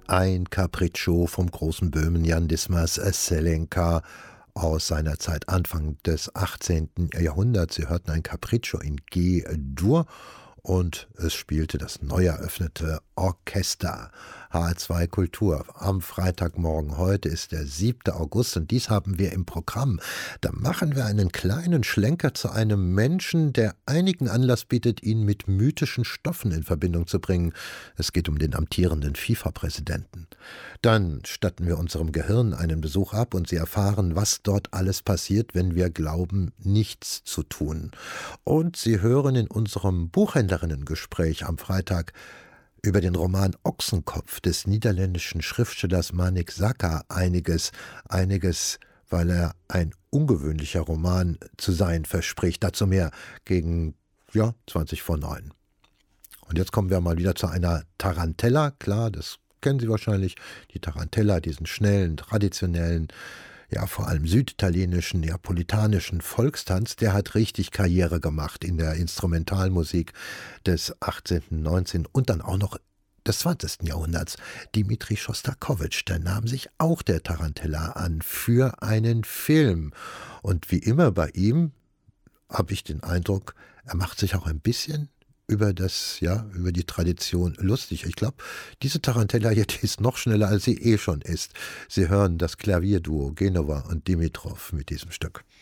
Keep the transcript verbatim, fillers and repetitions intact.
Ein Capriccio vom großen Böhmen Jan Dismas Selenka aus seiner Zeit Anfang des achtzehnten. Jahrhunderts. Sie hörten ein Capriccio in G-Dur und es spielte das neu eröffnete Orchester H zwei Kultur. Am Freitagmorgen, heute ist der siebte August und dies haben wir im Programm. Da machen wir einen kleinen Schlenker zu einem Menschen, der einigen Anlass bietet, ihn mit mythischen Stoffen in Verbindung zu bringen. Es geht um den amtierenden FIFA-Präsidenten. Dann statten wir unserem Gehirn einen Besuch ab und Sie erfahren, was dort alles passiert, wenn wir glauben, nichts zu tun. Und Sie hören in unserem Buchhändlerinnen-Gespräch am Freitag über den Roman Ochsenkopf des niederländischen Schriftstellers Manik Zacha einiges, einiges, weil er ein ungewöhnlicher Roman zu sein verspricht. Dazu mehr gegen, ja, zwanzig vor neun. Und jetzt kommen wir mal wieder zu einer Tarantella. Klar, das kennen Sie wahrscheinlich, die Tarantella, diesen schnellen, traditionellen, ja vor allem süditalienischen, neapolitanischen Volkstanz, der hat richtig Karriere gemacht in der Instrumentalmusik des achtzehnten, neunzehnten und dann auch noch des zwanzigsten Jahrhunderts. Dimitri Schostakowitsch, der nahm sich auch der Tarantella an für einen Film. Und wie immer bei ihm habe ich den Eindruck, er macht sich auch ein bisschen über das, ja, über die Tradition lustig. Ich glaube, diese Tarantella hier, die ist noch schneller, als sie eh schon ist. Sie hören das Klavierduo Genova und Dimitrov mit diesem Stück.